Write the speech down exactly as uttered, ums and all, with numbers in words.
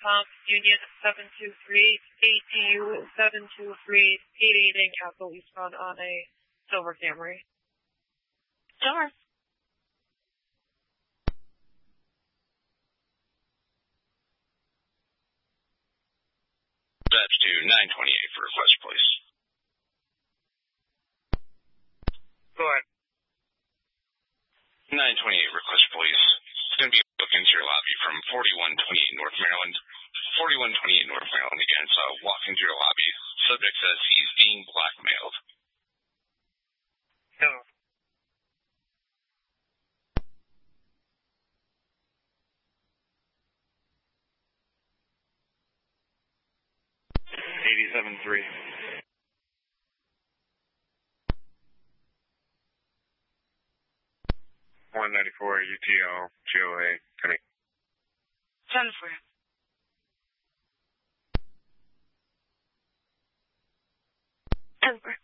com, Union seven two three, A T U seven two three, eight eight in Castle eastbound on a Silver Camry. Silver. That's to nine twenty-eight for request, please. Go ahead. nine twenty-eight request, please. It's going to be booked into your lobby from forty-one twenty-eight North Maryland. forty-one twenty-eight North Maryland again, so walk into your lobby. Subject says he's being blackmailed. No. eighty-seven three. one ninety-four U T L G O A. Coming. Jennifer. Jennifer.